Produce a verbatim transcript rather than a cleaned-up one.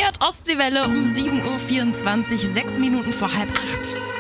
hört Ostseewelle um sieben Uhr vierundzwanzig, sechs Minuten vor halb acht.